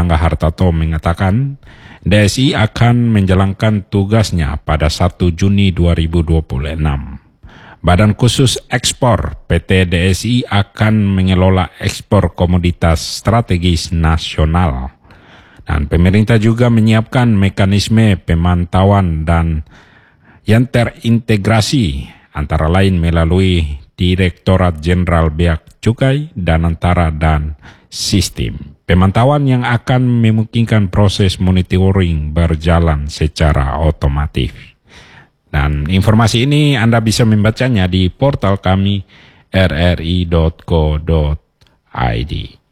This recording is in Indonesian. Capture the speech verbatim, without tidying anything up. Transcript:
Erlangga Hartarto mengatakan D S I akan menjalankan tugasnya pada satu Juni dua ribu dua puluh enam. Badan Khusus Ekspor P T D S I akan mengelola ekspor komoditas strategis nasional. Dan pemerintah juga menyiapkan mekanisme pemantauan dan yang terintegrasi antara lain melalui Direktorat Jenderal Bea Cukai dan Antara dan Sistem. Pemantauan yang akan memungkinkan proses monitoring berjalan secara otomatis. Dan informasi ini Anda bisa membacanya di portal kami r r i dot co dot i d.